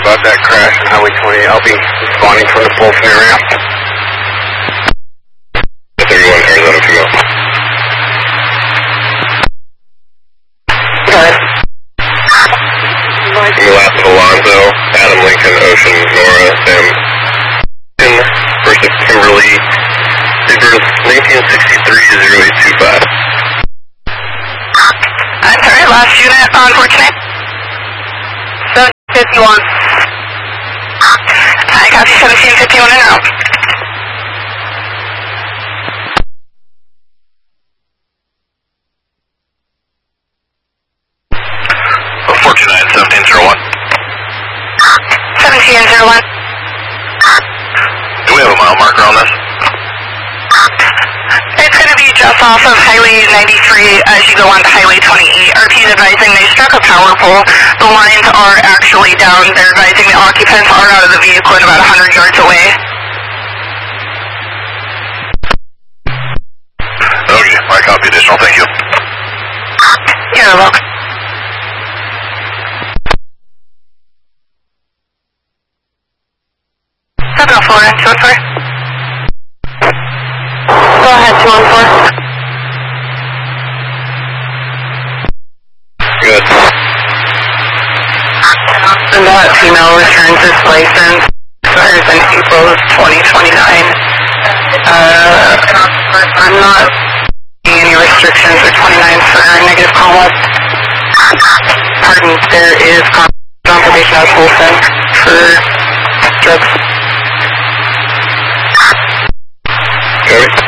about that crash on Highway 20. I'll be responding from the Fulton area. 31 Arizona to go. Last Alonzo, Adam Lincoln, Ocean, Nora, Sam, versus Kimberly, Sabres 1963-0825. I'm sorry, last unit on 14. 751. I got 1751 in route. Forty-nine, 1701. 1701. Do we have a mile marker on this? It's going to be just off of Highway 93 as you go on to Highway 28. RP is advising they struck a power pole. The lines are actually down. They're advising the occupants are out of the vehicle and about 100 yards away. Okay, I copy additional, thank you. You're welcome. Seven Florida, 214. Go ahead, 214. Good. And that female returns its license. Expires in April of 2029. I'm not seeing any restrictions or 29 for negative conduct. Pardon, there is confirmation of Fulton for drugs. Copy.